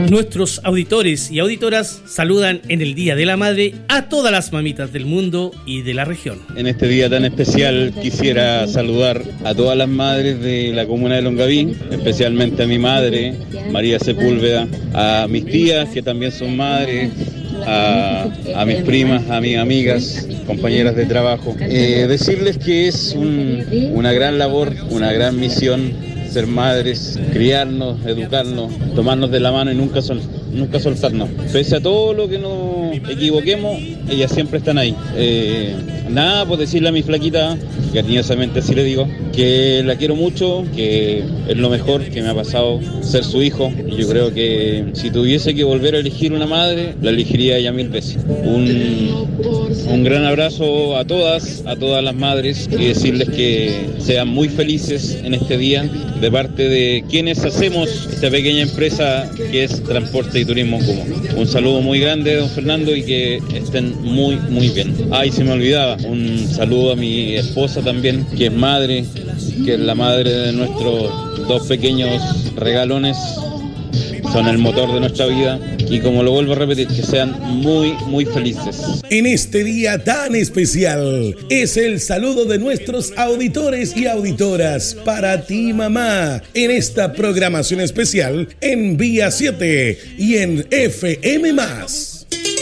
Nuestros auditores y auditoras saludan en el Día de la Madre a todas las mamitas del mundo y de la región. En este día tan especial quisiera saludar a todas las madres de la comuna de Longaví, especialmente a mi madre, María Sepúlveda, a mis tías que también son madres, a mis primas, a mis amigas, compañeras de trabajo. Decirles que es una gran labor, una gran misión ser madres, criarnos, educarnos, tomarnos de la mano y nunca soltarnos. Pese a todo lo que nos equivoquemos, ellas siempre están ahí. Nada, pues decirle a mi flaquita, cariñosamente así le digo, que la quiero mucho, que es lo mejor que me ha pasado ser su hijo. Y yo creo que si tuviese que volver a elegir una madre, la elegiría ella 1000 veces. Un gran abrazo a todas las madres y decirles que sean muy felices en este día de parte de quienes hacemos esta pequeña empresa que es Transporte y Turismo en Común. Un saludo muy grande, don Fernando, y que estén muy, muy bien. Ay, se me olvidaba, un saludo a mi esposa también, que es madre, que es la madre de nuestros 2 pequeños regalones. Son el motor de nuestra vida y, como lo vuelvo a repetir, que sean muy, muy felices. En este día tan especial es el saludo de nuestros auditores y auditoras para ti, mamá, en esta programación especial en Vía 7 y en FM+.